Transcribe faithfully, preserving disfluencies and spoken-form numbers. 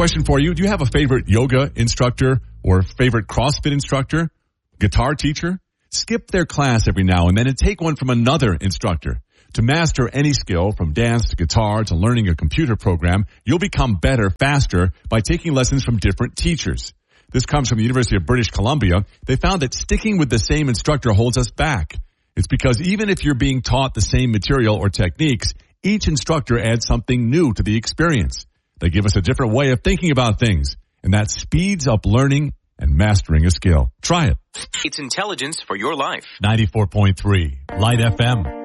Question for you. Do you have a favorite yoga instructor or favorite CrossFit instructor? Guitar teacher? Skip their class every now and then and take one from another instructor. To master any skill, from dance to guitar to learning a computer program, you'll become better faster by taking lessons from different teachers. This comes from the University of British Columbia. They found that sticking with the same instructor holds us back. It's because even if you're being taught the same material or techniques, each instructor adds something new to the experience. They give us a different way of thinking about things, and that speeds up learning and mastering a skill. Try it. It's intelligence for your life. ninety-four point three Light F M.